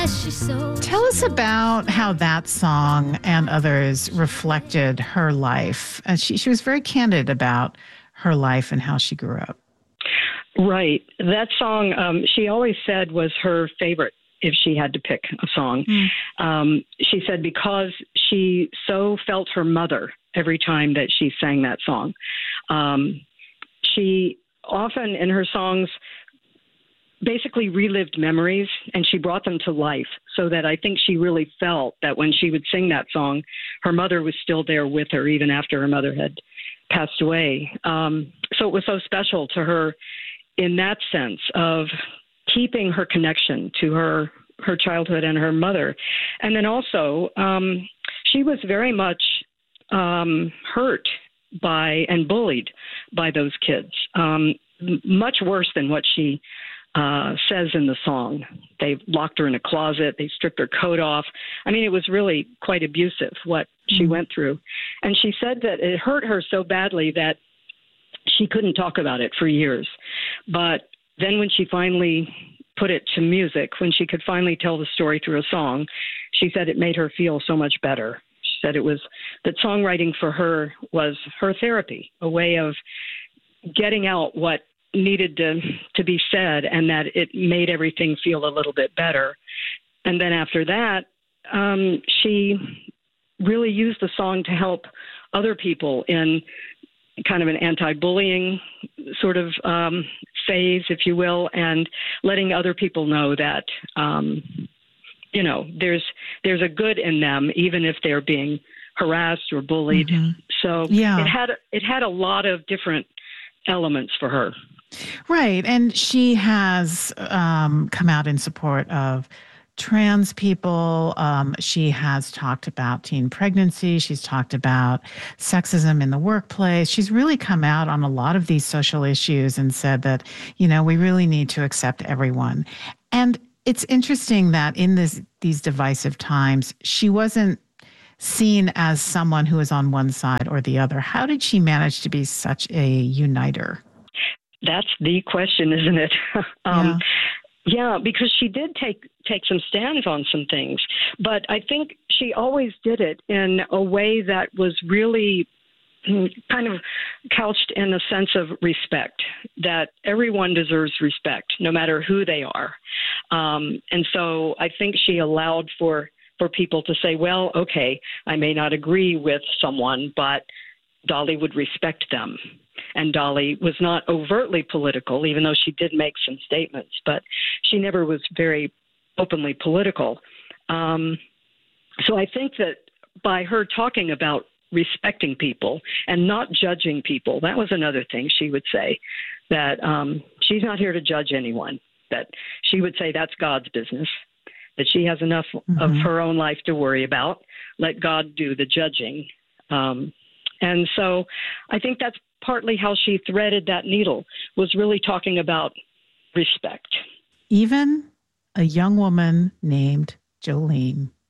Tell us about how that song and others reflected her life. She was very candid about her life and how she grew up. Right. That song, she always said was her favorite if she had to pick a song. She said because she so felt her mother every time that she sang that song. She often in her songs basically relived memories, and she brought them to life, so that I think she really felt that when she would sing that song, her mother was still there with her even after her mother had passed away. So it was so special to her in that sense of keeping her connection to her childhood and her mother. And then also, she was very much hurt by and bullied by those kids, much worse than what she says in the song. They locked her in a closet. They stripped her coat off. I mean, it was really quite abusive what she went through. And she said that it hurt her so badly that she couldn't talk about it for years. But then when she finally put it to music, when she could finally tell the story through a song, she said it made her feel so much better. She said it was that songwriting for her was her therapy, a way of getting out what needed to be said, and that it made everything feel a little bit better. And then after that, she really used the song to help other people in kind of an anti-bullying sort of phase, if you will, and letting other people know that, there's a good in them, even if they're being harassed or bullied. So it had a lot of different elements for her. Right. And she has come out in support of trans people. She has talked about teen pregnancy. She's talked about sexism in the workplace. She's really come out on a lot of these social issues and said that, we really need to accept everyone. And it's interesting that in these divisive times, she wasn't seen as someone who is on one side or the other. How did she manage to be such a uniter? That's the question, isn't it? Yeah, because she did take some stands on some things, but I think she always did it in a way that was really kind of couched in a sense of respect, that everyone deserves respect, no matter who they are. And so I think she allowed for people to say, well, okay, I may not agree with someone, but Dolly would respect them. And Dolly was not overtly political, even though she did make some statements, but she never was very openly political. So I think that by her talking about respecting people and not judging people, that was another thing she would say, that she's not here to judge anyone, that she would say that's God's business, that she has enough of her own life to worry about. Let God do the judging. And so I think that's partly how she threaded that needle, was really talking about respect. Even a young woman named Jolene.